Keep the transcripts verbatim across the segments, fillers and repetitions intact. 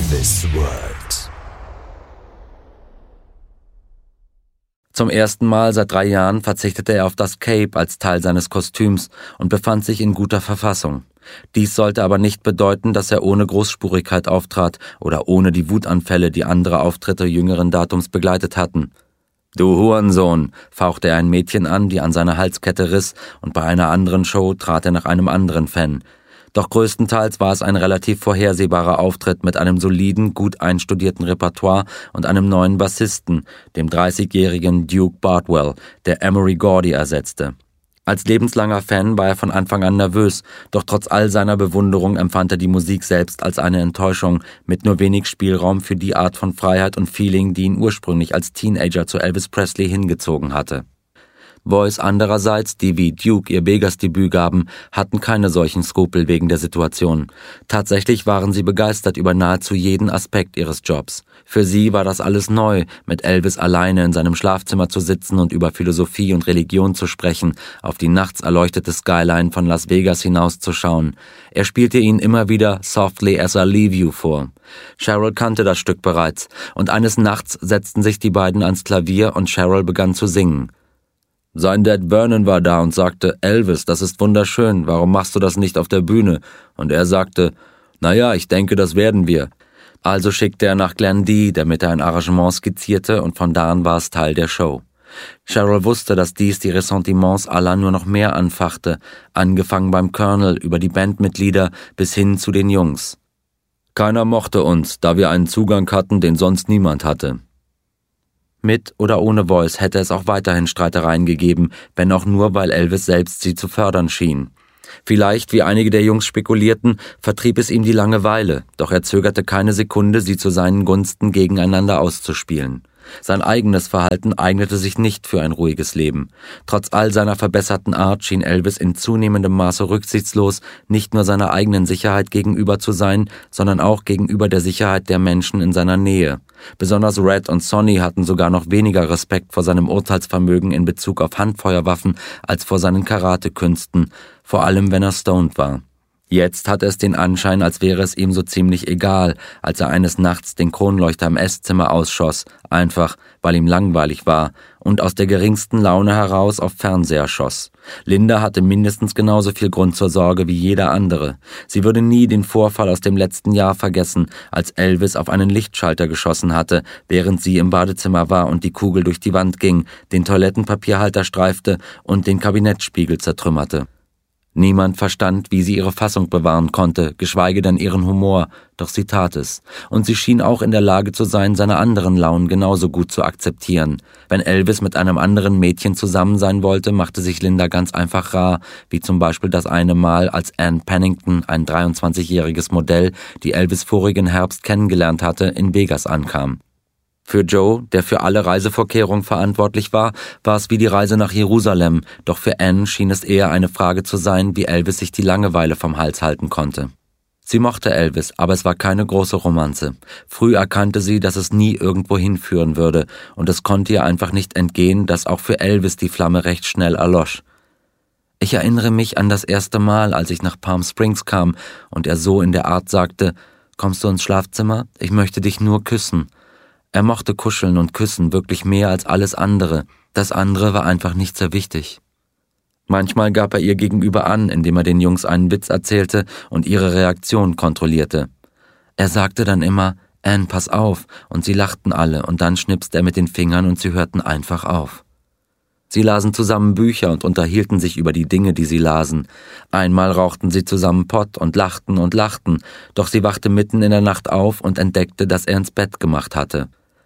Elvis World. Zum ersten Mal seit drei Jahren verzichtete er auf das Cape als Teil seines Kostüms und befand sich in guter Verfassung. Dies sollte aber nicht bedeuten, dass er ohne Großspurigkeit auftrat oder ohne die Wutanfälle, die andere Auftritte jüngeren Datums begleitet hatten. »Du Hurensohn«, fauchte er ein Mädchen an, die an seiner Halskette riss, und bei einer anderen Show trat er nach einem anderen Fan. Doch größtenteils war es ein relativ vorhersehbarer Auftritt mit einem soliden, gut einstudierten Repertoire und einem neuen Bassisten, dem dreißigjährigen Duke Bardwell, der Emory Gordy ersetzte. Als lebenslanger Fan war er von Anfang an nervös, doch trotz all seiner Bewunderung empfand er die Musik selbst als eine Enttäuschung, mit nur wenig Spielraum für die Art von Freiheit und Feeling, die ihn ursprünglich als Teenager zu Elvis Presley hingezogen hatte. Boys andererseits, die wie Duke ihr Vegas-Debüt gaben, hatten keine solchen Skrupel wegen der Situation. Tatsächlich waren sie begeistert über nahezu jeden Aspekt ihres Jobs. Für sie war das alles neu, mit Elvis alleine in seinem Schlafzimmer zu sitzen und über Philosophie und Religion zu sprechen, auf die nachts erleuchtete Skyline von Las Vegas hinauszuschauen. Er spielte ihnen immer wieder Softly as I Leave You vor. Cheryl kannte das Stück bereits, und eines Nachts setzten sich die beiden ans Klavier und Cheryl begann zu singen. Sein Dad Vernon war da und sagte, Elvis, das ist wunderschön, warum machst du das nicht auf der Bühne? Und er sagte, naja, ich denke, das werden wir. Also schickte er nach Glenn D., damit er ein Arrangement skizzierte, und von da an war es Teil der Show. Cheryl wusste, dass dies die Ressentiments aller nur noch mehr anfachte, angefangen beim Colonel, über die Bandmitglieder bis hin zu den Jungs. Keiner mochte uns, da wir einen Zugang hatten, den sonst niemand hatte. Mit oder ohne Voice hätte es auch weiterhin Streitereien gegeben, wenn auch nur, weil Elvis selbst sie zu fördern schien. Vielleicht, wie einige der Jungs spekulierten, vertrieb es ihm die Langeweile, doch er zögerte keine Sekunde, sie zu seinen Gunsten gegeneinander auszuspielen. Sein eigenes Verhalten eignete sich nicht für ein ruhiges Leben. Trotz all seiner verbesserten Art schien Elvis in zunehmendem Maße rücksichtslos, nicht nur seiner eigenen Sicherheit gegenüber zu sein, sondern auch gegenüber der Sicherheit der Menschen in seiner Nähe. Besonders Red und Sonny hatten sogar noch weniger Respekt vor seinem Urteilsvermögen in Bezug auf Handfeuerwaffen als vor seinen Karatekünsten, vor allem wenn er stoned war. Jetzt hatte es den Anschein, als wäre es ihm so ziemlich egal, als er eines Nachts den Kronleuchter im Esszimmer ausschoss, einfach, weil ihm langweilig war, und aus der geringsten Laune heraus auf Fernseher schoss. Linda hatte mindestens genauso viel Grund zur Sorge wie jeder andere. Sie würde nie den Vorfall aus dem letzten Jahr vergessen, als Elvis auf einen Lichtschalter geschossen hatte, während sie im Badezimmer war und die Kugel durch die Wand ging, den Toilettenpapierhalter streifte und den Kabinettspiegel zertrümmerte. Niemand verstand, wie sie ihre Fassung bewahren konnte, geschweige denn ihren Humor, doch sie tat es. Und sie schien auch in der Lage zu sein, seine anderen Launen genauso gut zu akzeptieren. Wenn Elvis mit einem anderen Mädchen zusammen sein wollte, machte sich Linda ganz einfach rar, wie zum Beispiel das eine Mal, als Ann Pennington, ein dreiundzwanzigjähriges Modell, die Elvis vorigen Herbst kennengelernt hatte, in Vegas ankam. Für Joe, der für alle Reisevorkehrungen verantwortlich war, war es wie die Reise nach Jerusalem, doch für Ann schien es eher eine Frage zu sein, wie Elvis sich die Langeweile vom Hals halten konnte. Sie mochte Elvis, aber es war keine große Romanze. Früh erkannte sie, dass es nie irgendwo hinführen würde, und es konnte ihr einfach nicht entgehen, dass auch für Elvis die Flamme recht schnell erlosch. Ich erinnere mich an das erste Mal, als ich nach Palm Springs kam und er so in der Art sagte, »Kommst du ins Schlafzimmer? Ich möchte dich nur küssen.« Er mochte kuscheln und küssen wirklich mehr als alles andere. Das andere war einfach nicht sehr wichtig. Manchmal gab er ihr gegenüber an, indem er den Jungs einen Witz erzählte und ihre Reaktion kontrollierte. Er sagte dann immer, »Ann, pass auf«, und sie lachten alle, und dann schnipste er mit den Fingern und sie hörten einfach auf. Sie lasen zusammen Bücher und unterhielten sich über die Dinge, die sie lasen. Einmal rauchten sie zusammen Pott und lachten und lachten, doch sie wachte mitten in der Nacht auf und entdeckte, dass er ins Bett gemacht hatte.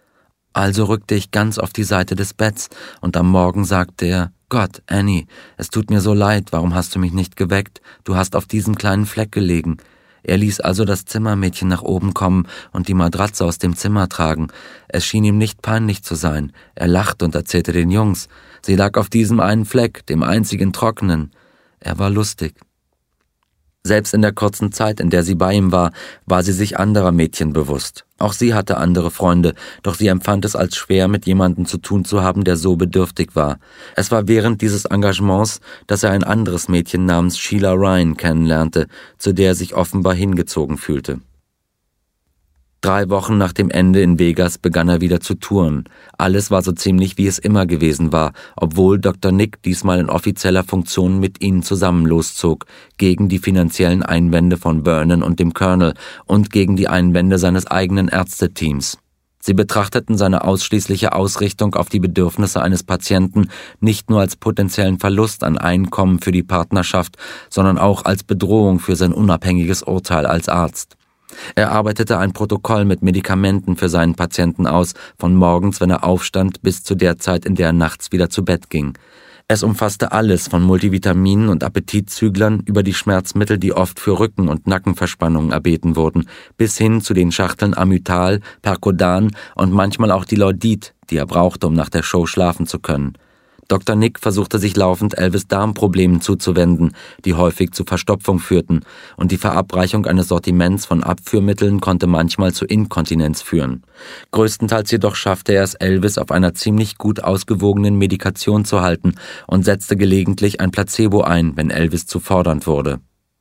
Also rückte ich ganz auf die Seite des Betts, und am Morgen sagte er, »Gott, Annie, es tut mir so leid, warum hast du mich nicht geweckt? Du hast auf diesem kleinen Fleck gelegen.« Er ließ also das Zimmermädchen nach oben kommen und die Matratze aus dem Zimmer tragen. Es schien ihm nicht peinlich zu sein. Er lachte und erzählte den Jungs. Sie lag auf diesem einen Fleck, dem einzigen trockenen. Er war lustig. Selbst in der kurzen Zeit, in der sie bei ihm war, war sie sich anderer Mädchen bewusst. Auch sie hatte andere Freunde, doch sie empfand es als schwer, mit jemandem zu tun zu haben, der so bedürftig war. Es war während dieses Engagements, dass er ein anderes Mädchen namens Sheila Ryan kennenlernte, zu der er sich offenbar hingezogen fühlte. Drei Wochen nach dem Ende in Vegas begann er wieder zu touren. Alles war so ziemlich, wie es immer gewesen war, obwohl Doktor Nick diesmal in offizieller Funktion mit ihnen zusammen loszog, gegen die finanziellen Einwände von Vernon und dem Colonel und gegen die Einwände seines eigenen Ärzteteams. Sie betrachteten seine ausschließliche Ausrichtung auf die Bedürfnisse eines Patienten nicht nur als potenziellen Verlust an Einkommen für die Partnerschaft, sondern auch als Bedrohung für sein unabhängiges Urteil als Arzt. Er arbeitete ein Protokoll mit Medikamenten für seinen Patienten aus, von morgens, wenn er aufstand, bis zu der Zeit, in der er nachts wieder zu Bett ging. Es umfasste alles von Multivitaminen und Appetitzüglern über die Schmerzmittel, die oft für Rücken- und Nackenverspannungen erbeten wurden, bis hin zu den Schachteln Amytal, Percodan und manchmal auch die Laudit, die er brauchte, um nach der Show schlafen zu können. Doktor Nick versuchte sich laufend Elvis' Darmproblemen zuzuwenden, die häufig zu Verstopfung führten, und die Verabreichung eines Sortiments von Abführmitteln konnte manchmal zu Inkontinenz führen. Größtenteils jedoch schaffte er es, Elvis auf einer ziemlich gut ausgewogenen Medikation zu halten und setzte gelegentlich ein Placebo ein, wenn Elvis zu fordernd wurde.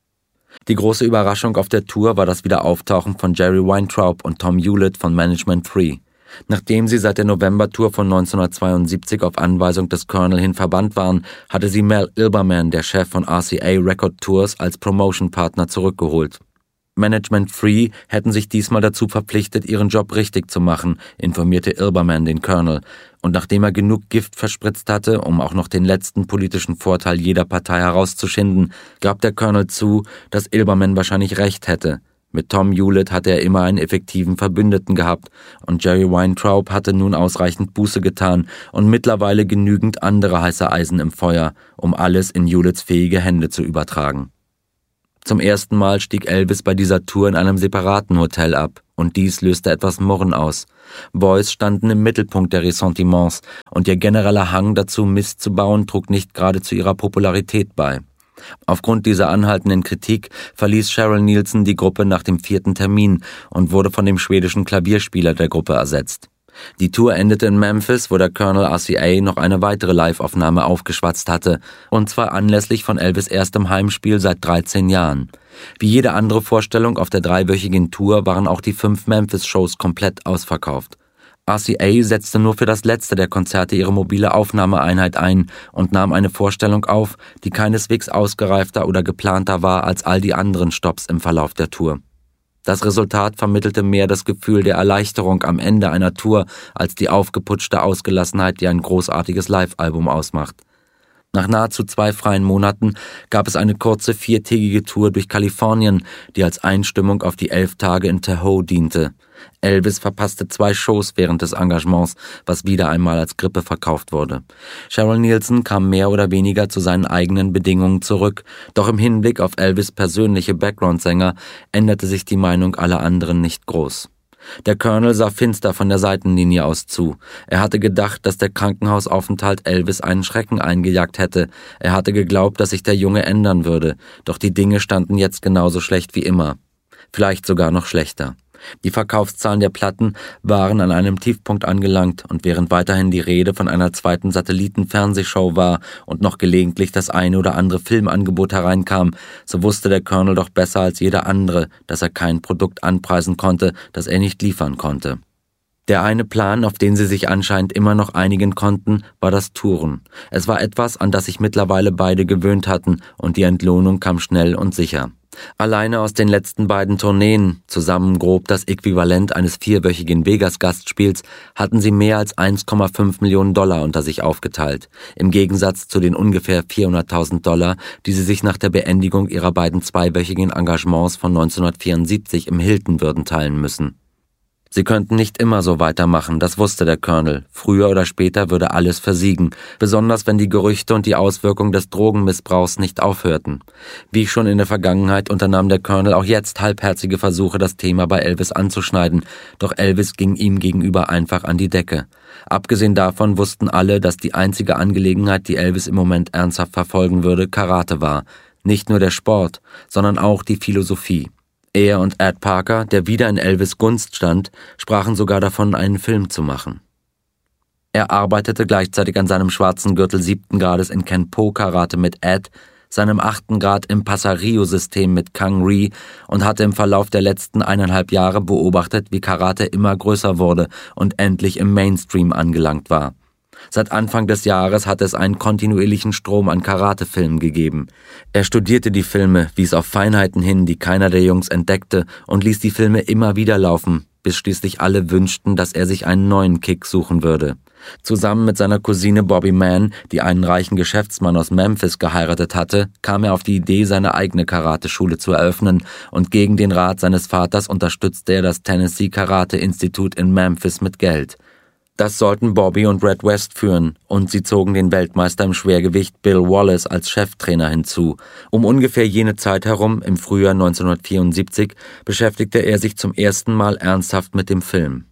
Die große Überraschung auf der Tour war das Wiederauftauchen von Jerry Weintraub und Tom Hewlett von Management Free. Nachdem sie seit der November-Tour von neunzehnhundertzweiundsiebzig auf Anweisung des Colonel hin verbannt waren, hatte sie Mel Ilberman, der Chef von R C A Record Tours, als Promotion-Partner zurückgeholt. Management Free hätten sich diesmal dazu verpflichtet, ihren Job richtig zu machen, informierte Ilberman den Colonel, und nachdem er genug Gift verspritzt hatte, um auch noch den letzten politischen Vorteil jeder Partei herauszuschinden, gab der Colonel zu, dass Ilberman wahrscheinlich recht hätte. Mit Tom Hewlett hatte er immer einen effektiven Verbündeten gehabt und Jerry Weintraub hatte nun ausreichend Buße getan und mittlerweile genügend andere heiße Eisen im Feuer, um alles in Hewletts fähige Hände zu übertragen. Zum ersten Mal stieg Elvis bei dieser Tour in einem separaten Hotel ab und dies löste etwas Murren aus. Boys standen im Mittelpunkt der Ressentiments und ihr genereller Hang dazu, Mist zu bauen, trug nicht gerade zu ihrer Popularität bei. Aufgrund dieser anhaltenden Kritik verließ Cheryl Nielsen die Gruppe nach dem vierten Termin und wurde von dem schwedischen Klavierspieler der Gruppe ersetzt. Die Tour endete in Memphis, wo der Colonel R C A noch eine weitere Live-Aufnahme aufgeschwatzt hatte, und zwar anlässlich von Elvis' erstem Heimspiel seit dreizehn Jahren. Wie jede andere Vorstellung auf der dreiwöchigen Tour waren auch die fünf Memphis-Shows komplett ausverkauft. R C A setzte nur für das letzte der Konzerte ihre mobile Aufnahmeeinheit ein und nahm eine Vorstellung auf, die keineswegs ausgereifter oder geplanter war als all die anderen Stopps im Verlauf der Tour. Das Resultat vermittelte mehr das Gefühl der Erleichterung am Ende einer Tour als die aufgeputschte Ausgelassenheit, die ein großartiges Live-Album ausmacht. Nach nahezu zwei freien Monaten gab es eine kurze viertägige Tour durch Kalifornien, die als Einstimmung auf die elf Tage in Tahoe diente. Elvis verpasste zwei Shows während des Engagements, was wieder einmal als Grippe verkauft wurde. Cheryl Nielsen kam mehr oder weniger zu seinen eigenen Bedingungen zurück, doch im Hinblick auf Elvis' persönliche Background-Sänger änderte sich die Meinung aller anderen nicht groß. Der Colonel sah finster von der Seitenlinie aus zu. Er hatte gedacht, dass der Krankenhausaufenthalt Elvis einen Schrecken eingejagt hätte. Er hatte geglaubt, dass sich der Junge ändern würde, doch die Dinge standen jetzt genauso schlecht wie immer. Vielleicht sogar noch schlechter. Die Verkaufszahlen der Platten waren an einem Tiefpunkt angelangt und während weiterhin die Rede von einer zweiten Satelliten-Fernsehshow war und noch gelegentlich das eine oder andere Filmangebot hereinkam, so wusste der Colonel doch besser als jeder andere, dass er kein Produkt anpreisen konnte, das er nicht liefern konnte. Der eine Plan, auf den sie sich anscheinend immer noch einigen konnten, war das Touren. Es war etwas, an das sich mittlerweile beide gewöhnt hatten, und die Entlohnung kam schnell und sicher. Alleine aus den letzten beiden Tourneen, zusammen grob das Äquivalent eines vierwöchigen Vegas-Gastspiels, hatten sie mehr als eins Komma fünf Millionen Dollar unter sich aufgeteilt, im Gegensatz zu den ungefähr vierhunderttausend Dollar, die sie sich nach der Beendigung ihrer beiden zweiwöchigen Engagements von neunzehnhundertvierundsiebzig im Hilton würden teilen müssen. Sie könnten nicht immer so weitermachen, das wusste der Colonel. Früher oder später würde alles versiegen, besonders wenn die Gerüchte und die Auswirkungen des Drogenmissbrauchs nicht aufhörten. Wie schon in der Vergangenheit unternahm der Colonel auch jetzt halbherzige Versuche, das Thema bei Elvis anzuschneiden, doch Elvis ging ihm gegenüber einfach an die Decke. Abgesehen davon wussten alle, dass die einzige Angelegenheit, die Elvis im Moment ernsthaft verfolgen würde, Karate war. Nicht nur der Sport, sondern auch die Philosophie. Er und Ed Parker, der wieder in Elvis' Gunst stand, sprachen sogar davon, einen Film zu machen. Er arbeitete gleichzeitig an seinem schwarzen Gürtel siebten Grades in Kenpo-Karate mit Ed, seinem achten Grad Impresario-System mit Kang Ree, und hatte im Verlauf der letzten eineinhalb Jahre beobachtet, wie Karate immer größer wurde und endlich im Mainstream angelangt war. Seit Anfang des Jahres hatte es einen kontinuierlichen Strom an Karate-Filmen gegeben. Er studierte die Filme, wies auf Feinheiten hin, die keiner der Jungs entdeckte, und ließ die Filme immer wieder laufen, bis schließlich alle wünschten, dass er sich einen neuen Kick suchen würde. Zusammen mit seiner Cousine Bobby Mann, die einen reichen Geschäftsmann aus Memphis geheiratet hatte, kam er auf die Idee, seine eigene Karateschule zu eröffnen, und gegen den Rat seines Vaters unterstützte er das Tennessee Karate Institute in Memphis mit Geld. Das sollten Bobby und Red West führen, und sie zogen den Weltmeister im Schwergewicht Bill Wallace als Cheftrainer hinzu. Um ungefähr jene Zeit herum, im Frühjahr neunzehnhundertvierundsiebzig, beschäftigte er sich zum ersten Mal ernsthaft mit dem Film.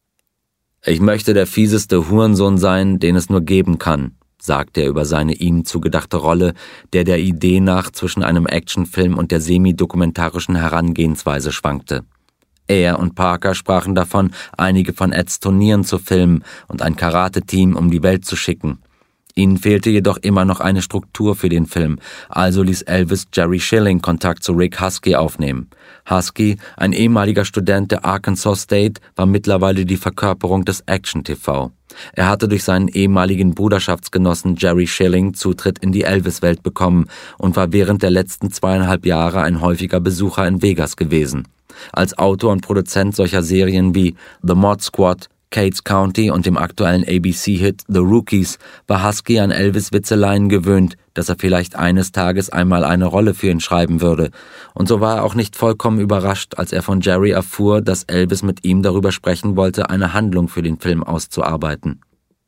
»Ich möchte der fieseste Hurensohn sein, den es nur geben kann«, sagte er über seine ihm zugedachte Rolle, der der Idee nach zwischen einem Actionfilm und der semi-dokumentarischen Herangehensweise schwankte. Er und Parker sprachen davon, einige von Eds Turnieren zu filmen und ein Karate-Team um die Welt zu schicken. Ihnen fehlte jedoch immer noch eine Struktur für den Film, also ließ Elvis Jerry Schilling Kontakt zu Rick Husky aufnehmen. Husky, ein ehemaliger Student der Arkansas State, war mittlerweile die Verkörperung des Action-T V. Er hatte durch seinen ehemaligen Bruderschaftsgenossen Jerry Schilling Zutritt in die Elvis-Welt bekommen und war während der letzten zweieinhalb Jahre ein häufiger Besucher in Vegas gewesen. Als Autor und Produzent solcher Serien wie The Mod Squad, Cates County und dem aktuellen A B C-Hit The Rookies war Husky an Elvis Witzeleien gewöhnt, dass er vielleicht eines Tages einmal eine Rolle für ihn schreiben würde. Und so war er auch nicht vollkommen überrascht, als er von Jerry erfuhr, dass Elvis mit ihm darüber sprechen wollte, eine Handlung für den Film auszuarbeiten.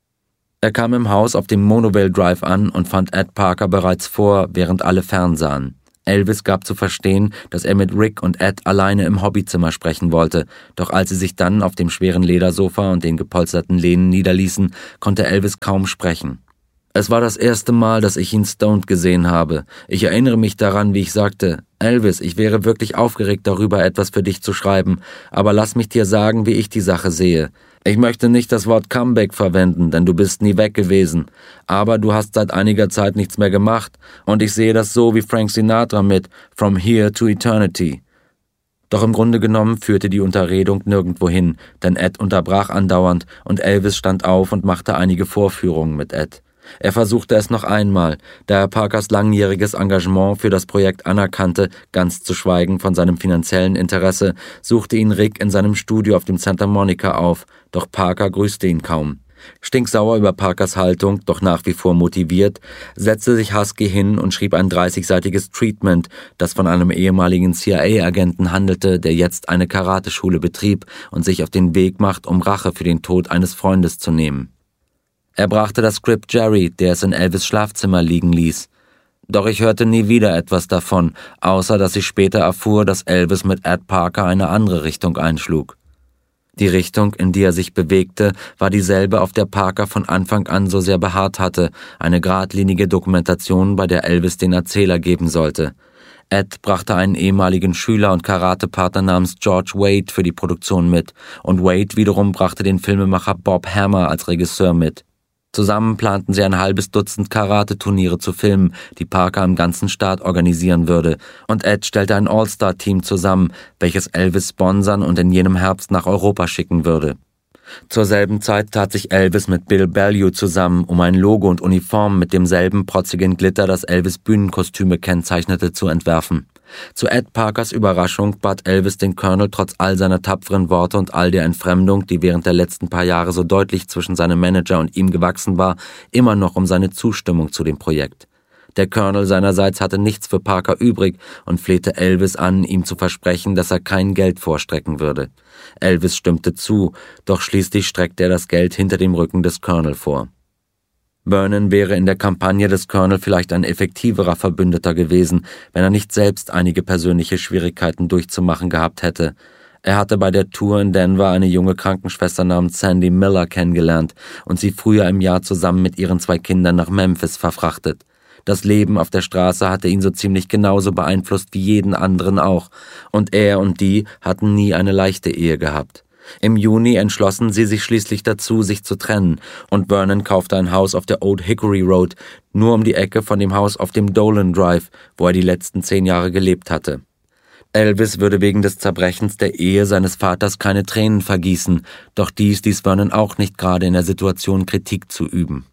Er kam im Haus auf dem Monovale Drive an und fand Ed Parker bereits vor, während alle fernsahen. Elvis gab zu verstehen, dass er mit Rick und Ed alleine im Hobbyzimmer sprechen wollte, doch als sie sich dann auf dem schweren Ledersofa und den gepolsterten Lehnen niederließen, konnte Elvis kaum sprechen. »Es war das erste Mal, dass ich ihn stoned gesehen habe. Ich erinnere mich daran, wie ich sagte, Elvis, ich wäre wirklich aufgeregt darüber, etwas für dich zu schreiben, aber lass mich dir sagen, wie ich die Sache sehe. Ich möchte nicht das Wort Comeback verwenden, denn du bist nie weg gewesen. Aber du hast seit einiger Zeit nichts mehr gemacht, und ich sehe das so wie Frank Sinatra mit From Here to Eternity.« Doch im Grunde genommen führte die Unterredung nirgendwo hin, denn Ed unterbrach andauernd und Elvis stand auf und machte einige Vorführungen mit Ed. Er versuchte es noch einmal, da er Parkers langjähriges Engagement für das Projekt anerkannte, ganz zu schweigen von seinem finanziellen Interesse, suchte ihn Rick in seinem Studio auf dem Santa Monica auf, doch Parker grüßte ihn kaum. Stinksauer über Parkers Haltung, doch nach wie vor motiviert, setzte sich Husky hin und schrieb ein dreißigseitiges Treatment, das von einem ehemaligen C I A-Agenten handelte, der jetzt eine Karateschule betrieb und sich auf den Weg macht, um Rache für den Tod eines Freundes zu nehmen. Er brachte das Skript Jerry, der es in Elvis' Schlafzimmer liegen ließ. Doch ich hörte nie wieder etwas davon, außer dass ich später erfuhr, dass Elvis mit Ed Parker eine andere Richtung einschlug. Die Richtung, in die er sich bewegte, war dieselbe, auf der Parker von Anfang an so sehr beharrt hatte, eine geradlinige Dokumentation, bei der Elvis den Erzähler geben sollte. Ed brachte einen ehemaligen Schüler und Karatepartner namens George Wade für die Produktion mit, und Wade wiederum brachte den Filmemacher Bob Hammer als Regisseur mit. Zusammen planten sie ein halbes Dutzend Karate-Turniere zu filmen, die Parker im ganzen Staat organisieren würde, und Ed stellte ein All-Star-Team zusammen, welches Elvis sponsern und in jenem Herbst nach Europa schicken würde. Zur selben Zeit tat sich Elvis mit Bill Bellevue zusammen, um ein Logo und Uniform mit demselben protzigen Glitter, das Elvis' Bühnenkostüme kennzeichnete, zu entwerfen. Zu Ed Parkers Überraschung bat Elvis den Colonel trotz all seiner tapferen Worte und all der Entfremdung, die während der letzten paar Jahre so deutlich zwischen seinem Manager und ihm gewachsen war, immer noch um seine Zustimmung zu dem Projekt. Der Colonel seinerseits hatte nichts für Parker übrig und flehte Elvis an, ihm zu versprechen, dass er kein Geld vorstrecken würde. Elvis stimmte zu, doch schließlich streckte er das Geld hinter dem Rücken des Colonel vor. Vernon wäre in der Kampagne des Colonel vielleicht ein effektiverer Verbündeter gewesen, wenn er nicht selbst einige persönliche Schwierigkeiten durchzumachen gehabt hätte. Er hatte bei der Tour in Denver eine junge Krankenschwester namens Sandy Miller kennengelernt und sie früher im Jahr zusammen mit ihren zwei Kindern nach Memphis verfrachtet. Das Leben auf der Straße hatte ihn so ziemlich genauso beeinflusst wie jeden anderen auch, und er und die hatten nie eine leichte Ehe gehabt. Im Juni entschlossen sie sich schließlich dazu, sich zu trennen, und Vernon kaufte ein Haus auf der Old Hickory Road, nur um die Ecke von dem Haus auf dem Dolan Drive, wo er die letzten zehn Jahre gelebt hatte. Elvis würde wegen des Zerbrechens der Ehe seines Vaters keine Tränen vergießen, doch dies ließ Vernon auch nicht gerade in der Situation, Kritik zu üben.